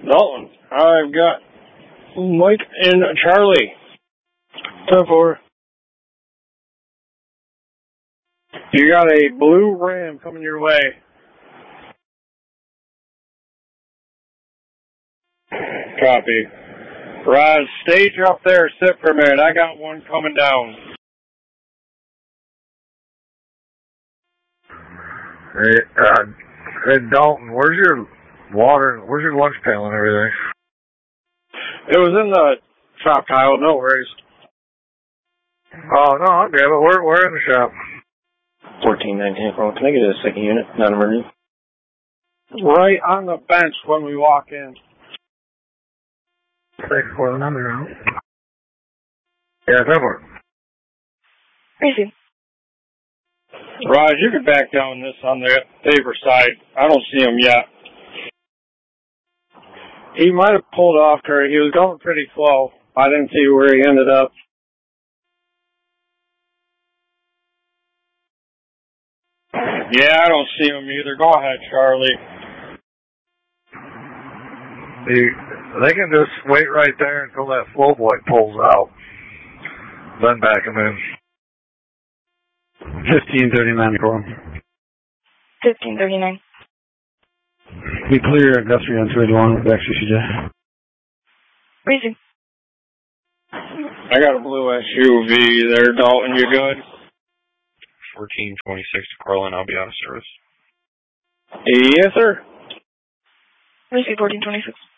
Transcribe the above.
Dalton, I've got Mike and Charlie. 10-4. You got a blue Ram coming your way. Copy. Raj, stage up there. Sit for a minute. I got one coming down. Hey, Dalton, where's your water? Where's your lunch pail and everything? It was in the shop, Kyle. No worries. Oh, no, I'll grab it. We're in the shop. 1419, can I get a second unit, non-emergency? Right on the bench when we walk in. 6-4, the number out. Yeah, go for it. Crazy. Raj, you can back down this on the favor side. I don't see him yet. He might have pulled off, Kurt. He was going pretty slow. I didn't see where he ended up. Yeah, I don't see him either. Go ahead, Charlie. They can just wait right there until that flow boy pulls out. Then back him in. 1539, Coral. 1539. Be clear, Guthrie on 381, back CCJ. Crazy. I got a blue SUV there, Dalton. You good? 1426 to Corlin, I'll be out of service. Yes, sir. Crazy 1426.